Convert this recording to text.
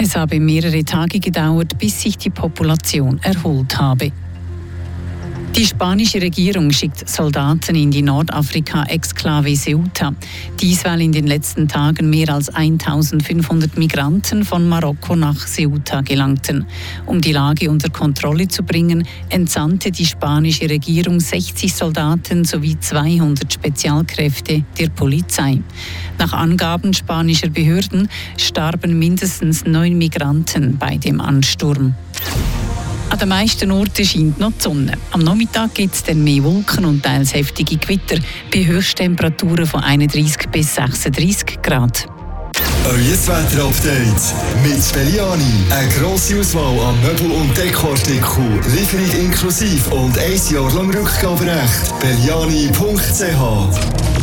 Es habe mehrere Tage gedauert, bis sich die Population erholt habe. Die spanische Regierung schickt Soldaten in die Nordafrika-Exklave Ceuta. Dies, weil in den letzten Tagen mehr als 1500 Migranten von Marokko nach Ceuta gelangten. Um die Lage unter Kontrolle zu bringen, entsandte die spanische Regierung 60 Soldaten sowie 200 Spezialkräfte der Polizei. Nach Angaben spanischer Behörden starben mindestens 9 Migranten bei dem Ansturm. An den meisten Orten scheint noch die Sonne. Am Nachmittag gibt es dann mehr Wolken und teils heftige Gewitter bei Höchsttemperaturen von 31 bis 36 Grad. Euer Wetter-Update mit Belliani. Eine grosse Auswahl an Möbel- und Dekoartikeln. Lieferung inklusive und 1 Jahr lang Rückgaberecht. Belliani.ch